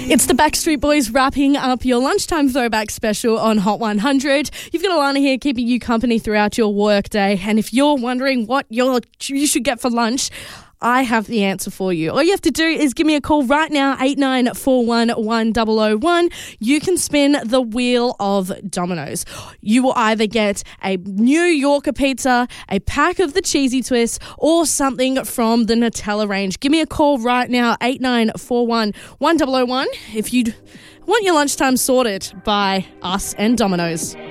It's the Backstreet Boys wrapping up your lunchtime throwback special on Hot 100. You've got Alana here keeping you company throughout your workday. And if you're wondering what you should get for lunch, I have the answer for you. All you have to do is give me a call right now, 89411001. You can spin the wheel of Domino's. You will either get a New Yorker pizza, a pack of the cheesy twists, or something from the Nutella range. Give me a call right now, 89411001, if you want your lunchtime sorted by us and Domino's.